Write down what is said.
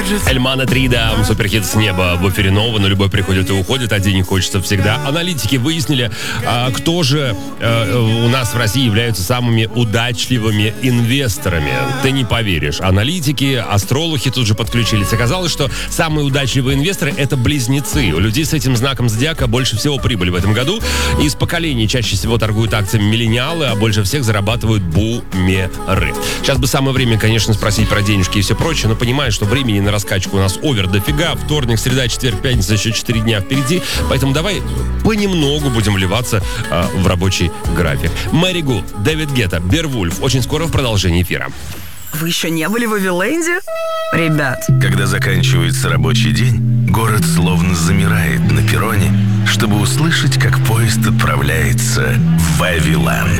Эльмана Трида, суперхит с неба в эфире Нова, но любой приходит и уходит, а денег хочется всегда. Аналитики выяснили, кто же у нас в России являются самыми удачливыми инвесторами. Ты не поверишь. Аналитики, астрологи тут же подключились. Оказалось, что самые удачливые инвесторы — это близнецы. У людей с этим знаком зодиака больше всего прибыли в этом году. Из поколений чаще всего торгуют акциями миллениалы, а больше всех зарабатывают бумеры. Сейчас бы самое время, конечно, спросить про денежки и все прочее, но понимаю, что времени на раскачку у нас овер дофига. Вторник, среда, четверг, пятница, еще 4 дня впереди. Поэтому давай понемногу будем вливаться в рабочий график. Мэри Гу, Дэвид Гетта, Беовульф. Очень скоро в продолжении эфира. Вы еще не были в Вавиленде? Ребят. Когда заканчивается рабочий день, город словно замирает на перроне, чтобы услышать, как поезд отправляется в Вавиленд.